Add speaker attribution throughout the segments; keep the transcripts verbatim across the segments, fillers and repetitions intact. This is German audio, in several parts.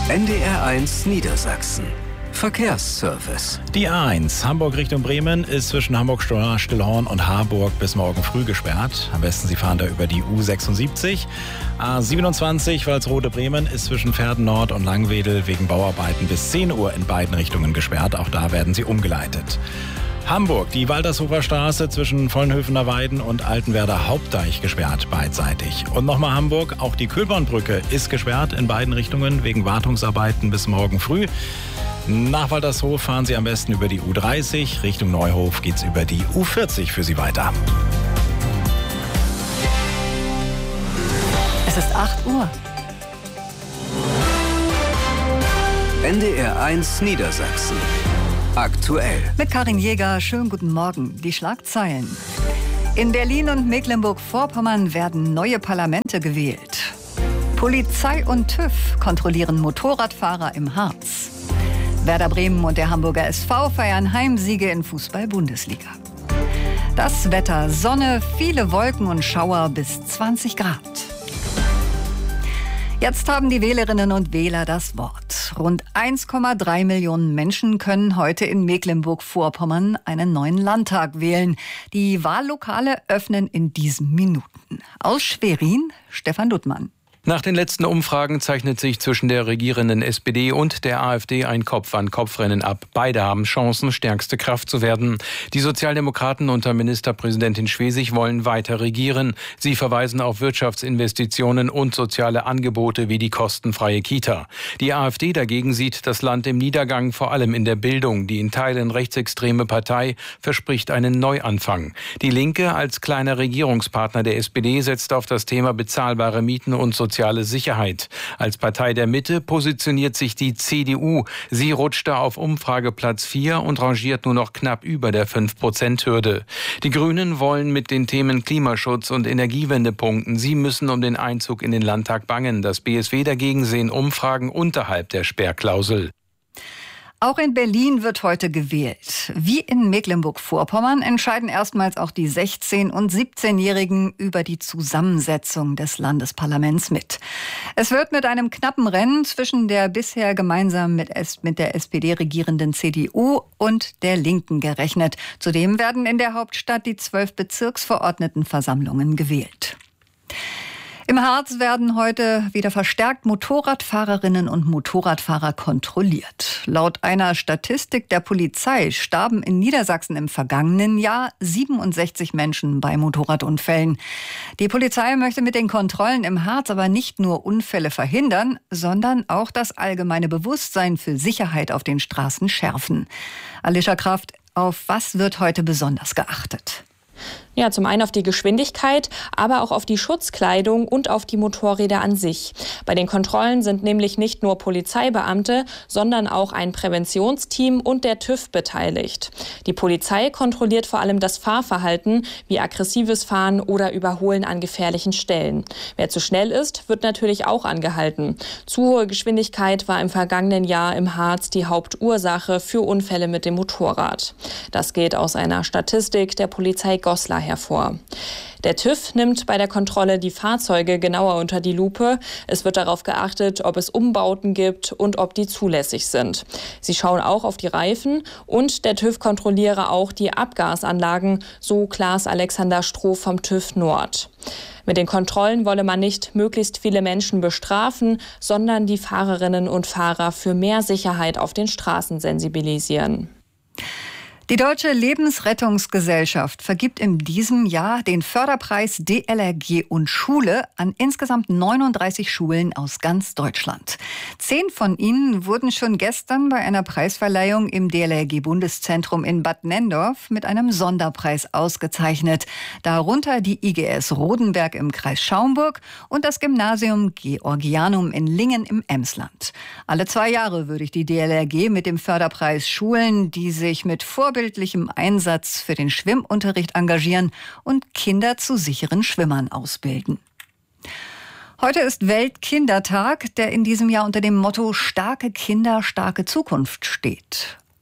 Speaker 1: N D R eins Niedersachsen. Verkehrsservice.
Speaker 2: Die A eins Hamburg Richtung Bremen ist zwischen Hamburg-Stillhorn und Harburg bis morgen früh gesperrt. Am besten Sie fahren da über die U sechsundsiebzig. A siebenundzwanzig Walsrode-Bremen ist zwischen Verden Nord und Langwedel wegen Bauarbeiten bis zehn Uhr in beiden Richtungen gesperrt. Auch da werden sie umgeleitet. Hamburg, die Waltershofer Straße zwischen Vollenhöfener Weiden und Altenwerder Hauptdeich gesperrt beidseitig. Und nochmal Hamburg, auch die Kühlbornbrücke ist gesperrt in beiden Richtungen wegen Wartungsarbeiten bis morgen früh. Nach Waltershof fahren Sie am besten über die U dreißig, Richtung Neuhof geht's über die U vierzig für Sie weiter.
Speaker 3: Es ist acht Uhr.
Speaker 1: N D R eins Niedersachsen. Aktuell.
Speaker 3: Mit Karin Jäger, schönen guten Morgen. Die Schlagzeilen. In Berlin und Mecklenburg-Vorpommern werden neue Parlamente gewählt. Polizei und TÜV kontrollieren Motorradfahrer im Harz. Werder Bremen und der Hamburger S V feiern Heimsiege in Fußball-Bundesliga. Das Wetter: Sonne, viele Wolken und Schauer bis zwanzig Grad. Jetzt haben die Wählerinnen und Wähler das Wort. Rund eins Komma drei Millionen Menschen können heute in Mecklenburg-Vorpommern einen neuen Landtag wählen. Die Wahllokale öffnen in diesen Minuten. Aus Schwerin, Stefan Duttmann.
Speaker 4: Nach den letzten Umfragen zeichnet sich zwischen der regierenden S P D und der AfD ein Kopf-an-Kopf-Rennen ab. Beide haben Chancen, stärkste Kraft zu werden. Die Sozialdemokraten unter Ministerpräsidentin Schwesig wollen weiter regieren. Sie verweisen auf Wirtschaftsinvestitionen und soziale Angebote wie die kostenfreie Kita. Die AfD dagegen sieht das Land im Niedergang, vor allem in der Bildung. Die in Teilen rechtsextreme Partei verspricht einen Neuanfang. Die Linke als kleiner Regierungspartner der S P D setzt auf das Thema bezahlbare Mieten und soziale Soziale Sicherheit. Als Partei der Mitte positioniert sich die C D U. Sie rutschte auf Umfrageplatz vier und rangiert nur noch knapp über der fünf Prozent Hürde. Die Grünen wollen mit den Themen Klimaschutz und Energiewende punkten. Sie müssen um den Einzug in den Landtag bangen. Das B S W dagegen sehen Umfragen unterhalb der Sperrklausel.
Speaker 3: Auch in Berlin wird heute gewählt. Wie in Mecklenburg-Vorpommern entscheiden erstmals auch die sechzehn- und siebzehnjährigen über die Zusammensetzung des Landesparlaments mit. Es wird mit einem knappen Rennen zwischen der bisher gemeinsam mit, mit der S P D regierenden C D U und der Linken gerechnet. Zudem werden in der Hauptstadt die zwölf Bezirksverordnetenversammlungen gewählt. Im Harz werden heute wieder verstärkt Motorradfahrerinnen und Motorradfahrer kontrolliert. Laut einer Statistik der Polizei starben in Niedersachsen im vergangenen Jahr siebenundsechzig Menschen bei Motorradunfällen. Die Polizei möchte mit den Kontrollen im Harz aber nicht nur Unfälle verhindern, sondern auch das allgemeine Bewusstsein für Sicherheit auf den Straßen schärfen. Alicia Kraft, auf was wird heute besonders geachtet?
Speaker 5: Ja, zum einen auf die Geschwindigkeit, aber auch auf die Schutzkleidung und auf die Motorräder an sich. Bei den Kontrollen sind nämlich nicht nur Polizeibeamte, sondern auch ein Präventionsteam und der TÜV beteiligt. Die Polizei kontrolliert vor allem das Fahrverhalten, wie aggressives Fahren oder Überholen an gefährlichen Stellen. Wer zu schnell ist, wird natürlich auch angehalten. Zu hohe Geschwindigkeit war im vergangenen Jahr im Harz die Hauptursache für Unfälle mit dem Motorrad. Das geht aus einer Statistik der Polizei Goslar hervor. Der TÜV nimmt bei der Kontrolle die Fahrzeuge genauer unter die Lupe. Es wird darauf geachtet, ob es Umbauten gibt und ob die zulässig sind. Sie schauen auch auf die Reifen und der TÜV kontrolliere auch die Abgasanlagen, so Klaas Alexander Stroh vom TÜV Nord. Mit den Kontrollen wolle man nicht möglichst viele Menschen bestrafen, sondern die Fahrerinnen und Fahrer für mehr Sicherheit auf den Straßen sensibilisieren.
Speaker 3: Die Deutsche Lebensrettungsgesellschaft vergibt in diesem Jahr den Förderpreis D L R G und Schule an insgesamt neununddreißig Schulen aus ganz Deutschland. Zehn von ihnen wurden schon gestern bei einer Preisverleihung im D L R G-Bundeszentrum in Bad Nenndorf mit einem Sonderpreis ausgezeichnet. Darunter die I G S Rodenberg im Kreis Schaumburg und das Gymnasium Georgianum in Lingen im Emsland. Alle zwei Jahre würdigt die D L R G mit dem Förderpreis Schulen, die sich mit vorbildlichem Einsatz für den Schwimmunterricht engagieren und Kinder zu sicheren Schwimmern ausbilden. Heute ist Weltkindertag, der in diesem Jahr unter dem Motto Starke Kinder, starke Zukunft steht.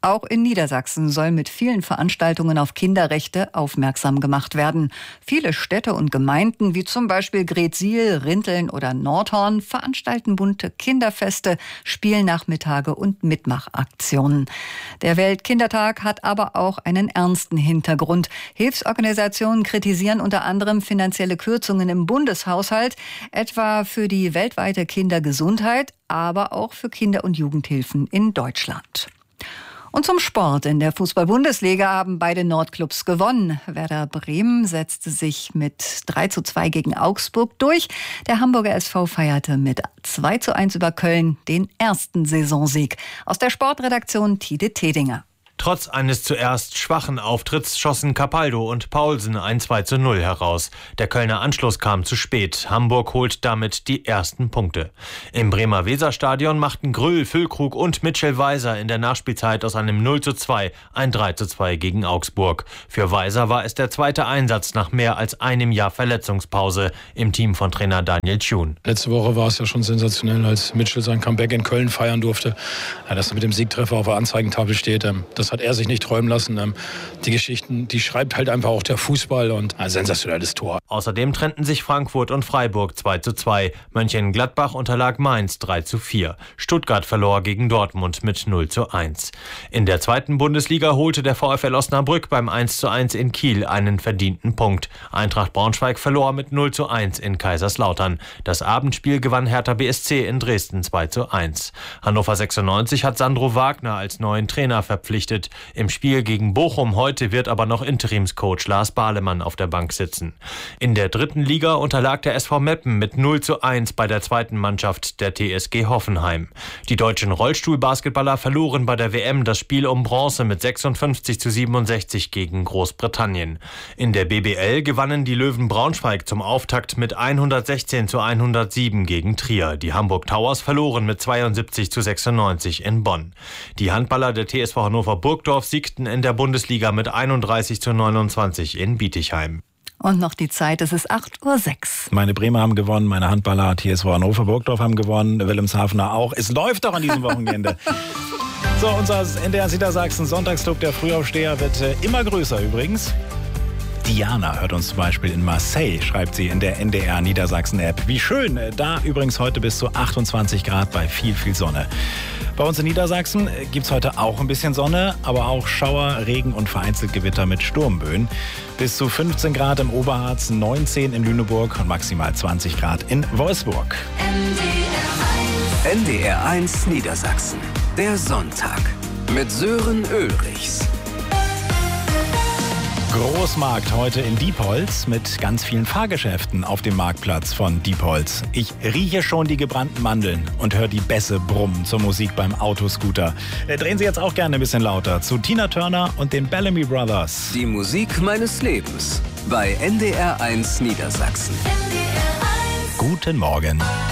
Speaker 3: Auch in Niedersachsen soll mit vielen Veranstaltungen auf Kinderrechte aufmerksam gemacht werden. Viele Städte und Gemeinden, wie zum Beispiel Greetsiel, Rinteln oder Nordhorn, veranstalten bunte Kinderfeste, Spielnachmittage und Mitmachaktionen. Der Weltkindertag hat aber auch einen ernsten Hintergrund. Hilfsorganisationen kritisieren unter anderem finanzielle Kürzungen im Bundeshaushalt, etwa für die weltweite Kindergesundheit, aber auch für Kinder- und Jugendhilfen in Deutschland. Und zum Sport. In der Fußball-Bundesliga haben beide Nordclubs gewonnen. Werder Bremen setzte sich mit drei zu zwei gegen Augsburg durch. Der Hamburger S V feierte mit zwei zu eins über Köln den ersten Saisonsieg. Aus der Sportredaktion Tide Tedinger.
Speaker 6: Trotz eines zuerst schwachen Auftritts schossen Capaldo und Paulsen ein zwei zu null heraus. Der Kölner Anschluss kam zu spät. Hamburg holt damit die ersten Punkte. Im Bremer Weserstadion machten Grüll, Füllkrug und Mitchell Weiser in der Nachspielzeit aus einem null zu zwei ein drei zu zwei gegen Augsburg. Für Weiser war es der zweite Einsatz nach mehr als einem Jahr Verletzungspause im Team von Trainer Daniel Thune.
Speaker 7: Letzte Woche war es ja schon sensationell, als Mitchell sein Comeback in Köln feiern durfte. Ja, dass er mit dem Siegtreffer auf der Anzeigentafel steht, das hat er sich nicht träumen lassen. Die Geschichten, die schreibt halt einfach auch der Fußball und ein sensationelles Tor.
Speaker 6: Außerdem trennten sich Frankfurt und Freiburg zwei zu zwei. Mönchengladbach unterlag Mainz drei zu vier. Stuttgart verlor gegen Dortmund mit null zu eins. In der zweiten Bundesliga holte der VfL Osnabrück beim eins zu eins in Kiel einen verdienten Punkt. Eintracht Braunschweig verlor mit null zu eins in Kaiserslautern. Das Abendspiel gewann Hertha B S C in Dresden zwei zu eins. Hannover sechsundneunzig hat Sandro Wagner als neuen Trainer verpflichtet. Im Spiel gegen Bochum heute wird aber noch Interimscoach Lars Bahlemann auf der Bank sitzen. In der dritten Liga unterlag der S V Meppen mit null zu eins bei der zweiten Mannschaft der T S G Hoffenheim. Die deutschen Rollstuhlbasketballer verloren bei der W M das Spiel um Bronze mit sechsundfünfzig zu siebenundsechzig gegen Großbritannien. In der B B L gewannen die Löwen Braunschweig zum Auftakt mit hundertsechzehn zu hundertsieben gegen Trier. Die Hamburg Towers verloren mit zweiundsiebzig zu sechsundneunzig in Bonn. Die Handballer der T S V Hannover Burgdorf siegten in der Bundesliga mit einunddreißig zu neunundzwanzig in Bietigheim.
Speaker 3: Und noch die Zeit, es ist acht Uhr sechs.
Speaker 2: Meine Bremer haben gewonnen, meine Handballer T S V Hannover Burgdorf haben gewonnen, Wilhelmshavener auch. Es läuft doch an diesem Wochenende. So, unser N D R Niedersachsen Sonntagsclub der Frühaufsteher wird äh, immer größer übrigens. Diana hört uns zum Beispiel in Marseille, schreibt sie in der N D R Niedersachsen-App. Wie schön, da übrigens heute bis zu achtundzwanzig Grad bei viel, viel Sonne. Bei uns in Niedersachsen gibt es heute auch ein bisschen Sonne, aber auch Schauer, Regen und vereinzelt Gewitter mit Sturmböen. Bis zu fünfzehn Grad im Oberharz, neunzehn in Lüneburg und maximal zwanzig Grad in Wolfsburg.
Speaker 1: N D R eins Niedersachsen, der Sonntag mit Sören Ulrichs.
Speaker 2: Großmarkt heute in Diepholz mit ganz vielen Fahrgeschäften auf dem Marktplatz von Diepholz. Ich rieche schon die gebrannten Mandeln und höre die Bässe brummen zur Musik beim Autoscooter. Drehen Sie jetzt auch gerne ein bisschen lauter zu Tina Turner und den Bellamy Brothers.
Speaker 1: Die Musik meines Lebens bei N D R eins Niedersachsen.
Speaker 2: Guten Morgen.